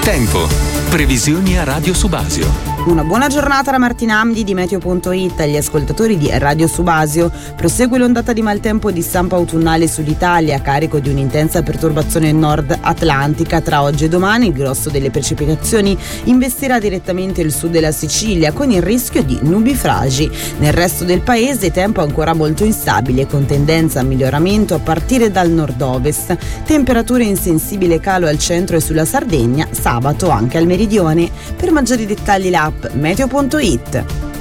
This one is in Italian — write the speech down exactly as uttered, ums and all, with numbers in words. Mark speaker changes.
Speaker 1: Tempo. Previsioni a Radio Subasio.
Speaker 2: Una buona giornata da Martina Amdi di Meteo punto it agli ascoltatori di Radio Subasio. Prosegue l'ondata di maltempo di stampa autunnale Sud-Italia a carico di un'intensa perturbazione nord atlantica. Tra oggi e domani il grosso delle precipitazioni investirà direttamente il sud della Sicilia con il rischio di nubifragi. Nel resto del paese tempo ancora molto instabile con tendenza a miglioramento a partire dal nord-ovest. Temperature in sensibile calo al centro e sulla Sardegna, sabato anche al meridione. Per maggiori dettagli l'app Meteo punto it.